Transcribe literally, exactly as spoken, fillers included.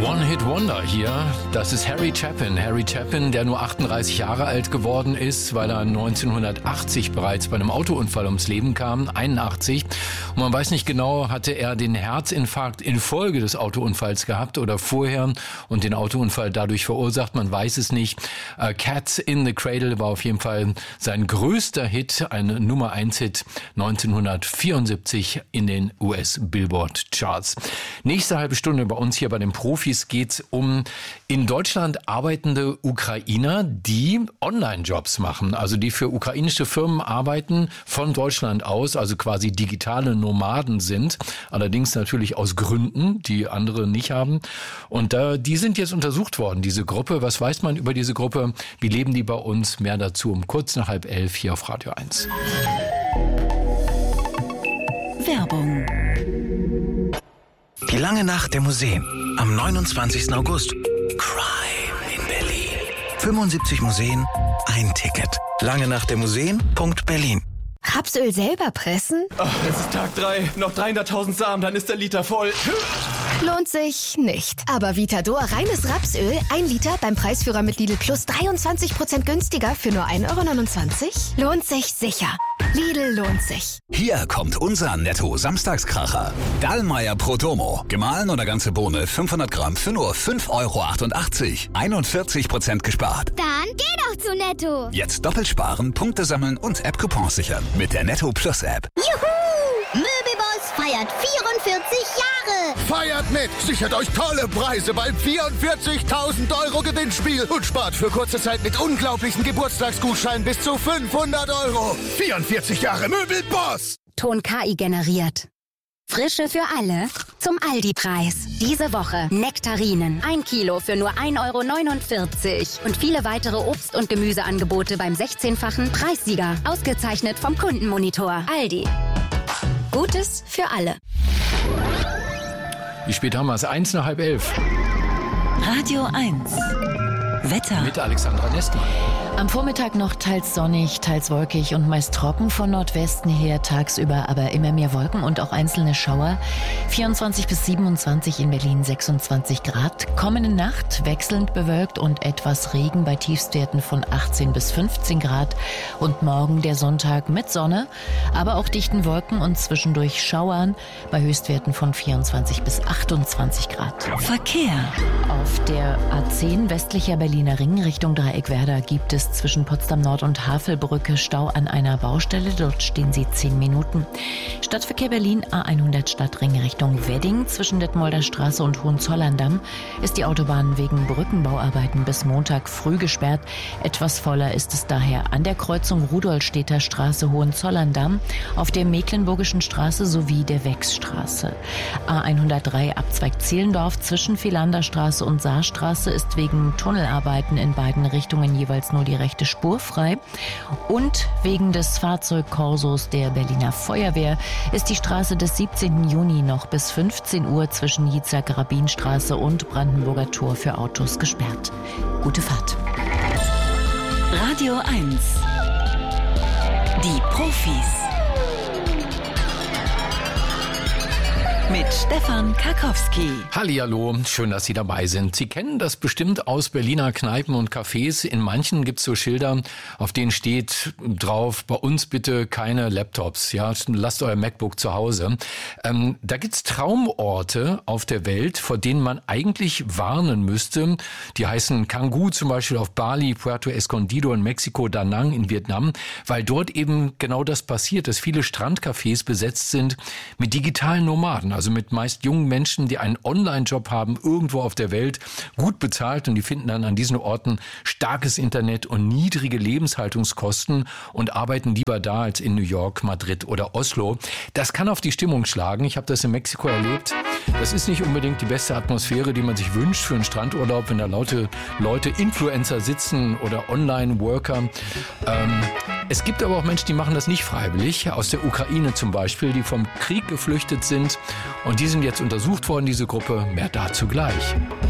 One-Hit-Wonder hier, das ist Harry Chapin. Harry Chapin, der nur achtunddreißig Jahre alt geworden ist, weil er neunzehnhundertachtzig bereits bei einem Autounfall ums Leben kam, einundachtzig. Und man weiß nicht genau, hatte er den Herzinfarkt infolge des Autounfalls gehabt oder vorher und den Autounfall dadurch verursacht, man weiß es nicht. Uh, Cats in the Cradle war auf jeden Fall sein größter Hit, ein Nummer eins Hit neunzehnhundertvierundsiebzig in den U S Billboard Charts. Nächste halbe Stunde bei uns hier bei den Profis geht's um in Deutschland arbeitende Ukrainer, die Online-Jobs machen, also die für ukrainische Firmen arbeiten von Deutschland aus, also quasi digitale Nomaden sind, allerdings natürlich aus Gründen, die andere nicht haben. Und äh, die sind jetzt untersucht worden, diese Gruppe. Was weiß man über diese Gruppe? Wie leben die bei uns? Mehr dazu um kurz nach halb elf hier auf Radio eins. Werbung. Die lange Nacht der Museen am neunundzwanzigsten August. Crime in Berlin. fünfundsiebzig Museen, ein Ticket. Lange Nacht der Museen.Berlin. Rapsöl selber pressen? Oh, es ist Tag drei, noch dreihunderttausend Samen, dann ist der Liter voll. Lohnt sich nicht. Aber Vitador reines Rapsöl, ein Liter beim Preisführer mit Lidl Plus dreiundzwanzig Prozent günstiger für nur ein Euro neunundzwanzig? Lohnt sich sicher. Lidl lohnt sich. Hier kommt unser Netto-Samstagskracher. Dallmayr Protomo. Gemahlen oder ganze Bohne fünfhundert Gramm für nur fünf Euro achtundachtzig. einundvierzig Prozent gespart. Dann geh doch zu Netto. Jetzt doppelt sparen, Punkte sammeln und App-Coupons sichern mit der Netto Plus App. Juhu! Möbelboss feiert vierundvierzig Jahre. Feiert mit! Sichert euch tolle Preise beim vierundvierzigtausend Euro Gewinnspiel und spart für kurze Zeit mit unglaublichen Geburtstagsgutscheinen bis zu fünfhundert Euro. vierundvierzig Jahre Möbelboss! Ton K I generiert. Frische für alle zum Aldi-Preis. Diese Woche Nektarinen. Ein Kilo für nur ein Euro neunundvierzig. Und viele weitere Obst- und Gemüseangebote beim sechzehnfachen Preissieger. Ausgezeichnet vom Kundenmonitor. Aldi. Gutes für alle. Wie spät haben wir es? Eins nach halb elf. Radio eins. Wetter. Mit Alexandra Nestmann. Am Vormittag noch teils sonnig, teils wolkig und meist trocken von Nordwesten her, tagsüber aber immer mehr Wolken und auch einzelne Schauer. vierundzwanzig bis siebenundzwanzig in Berlin, sechsundzwanzig Grad. Kommende Nacht wechselnd bewölkt und etwas Regen bei Tiefstwerten von achtzehn bis fünfzehn Grad. Und morgen der Sonntag mit Sonne, aber auch dichten Wolken und zwischendurch Schauern bei Höchstwerten von vierundzwanzig bis achtundzwanzig Grad. Verkehr. Auf der A zehn westlicher Berliner Ring Richtung Dreieckwerder gibt es zwischen Potsdam Nord und Havelbrücke Stau an einer Baustelle. Dort stehen sie zehn Minuten. Stadtverkehr Berlin A hundert Stadtring Richtung Wedding. Zwischen Detmolder Straße und Hohenzollern-Damm ist die Autobahn wegen Brückenbauarbeiten bis Montag früh gesperrt. Etwas voller ist es daher an der Kreuzung Rudolstädter Straße Hohenzollern-Damm, auf der Mecklenburgischen Straße sowie der Wechsstraße. A hundertdrei Abzweig Zehlendorf zwischen Vielander Straße und Saarstraße ist wegen Tunnelarbeiten in beiden Richtungen jeweils nur die rechte Spur frei. Und wegen des Fahrzeugkorsos der Berliner Feuerwehr ist die Straße des siebzehnten Juni noch bis fünfzehn Uhr zwischen Jiezak-Rabin-Straße und Brandenburger Tor für Autos gesperrt. Gute Fahrt. Radio eins. Die Profis. Mit Stefan Karkowski. Hallihallo, schön, dass Sie dabei sind. Sie kennen das bestimmt aus Berliner Kneipen und Cafés. In manchen gibt's so Schilder, auf denen steht drauf, bei uns bitte keine Laptops. Ja, lasst euer MacBook zu Hause. Ähm, da gibt's Traumorte auf der Welt, vor denen man eigentlich warnen müsste. Die heißen Canggu zum Beispiel auf Bali, Puerto Escondido in Mexiko, Da Nang in Vietnam, weil dort eben genau das passiert, dass viele Strandcafés besetzt sind mit digitalen Nomaden. Also mit meist jungen Menschen, die einen Online-Job haben, irgendwo auf der Welt, gut bezahlt, und die finden dann an diesen Orten starkes Internet und niedrige Lebenshaltungskosten und arbeiten lieber da als in New York, Madrid oder Oslo. Das kann auf die Stimmung schlagen. Ich habe das in Mexiko erlebt. Das ist nicht unbedingt die beste Atmosphäre, die man sich wünscht für einen Strandurlaub, wenn da laute Leute, Influencer sitzen oder Online-Worker. Ähm, es gibt aber auch Menschen, die machen das nicht freiwillig. Aus der Ukraine zum Beispiel, die vom Krieg geflüchtet sind. Und die sind jetzt untersucht worden, diese Gruppe. Mehr dazu gleich.